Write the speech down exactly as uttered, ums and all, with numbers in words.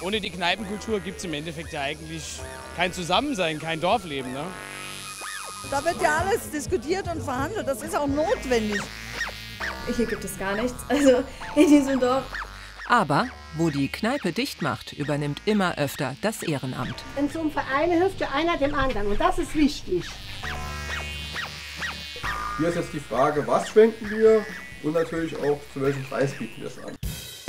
Ohne die Kneipenkultur gibt es im Endeffekt ja eigentlich kein Zusammensein, kein Dorfleben. Ne? Da wird ja alles diskutiert und verhandelt, das ist auch notwendig. Hier gibt es gar nichts, also in diesem Dorf. Aber wo die Kneipe dicht macht, übernimmt immer öfter das Ehrenamt. In so einem Verein hilft ja einer dem anderen und das ist wichtig. Hier ist jetzt die Frage, was schwenken wir und natürlich auch zu welchem Preis bieten wir es an.